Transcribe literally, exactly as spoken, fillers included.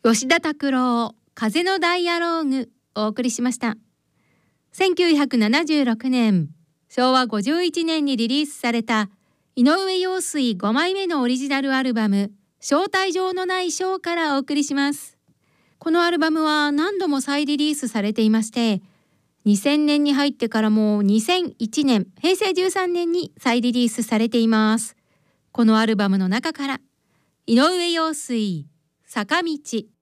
吉田拓郎、風のダイアローグをお送りしました。せんきゅうひゃくななじゅうろくねん、しょうわごじゅういちねんにリリースされた井上陽水ごまいめのオリジナルアルバム、招待状のないショーからお送りします。このアルバムは何度も再リリースされていまして、にせんねんに入ってからもにせんいちねん、へいせいじゅうさんねんに再リリースされています。このアルバムの中から井上陽水、坂道。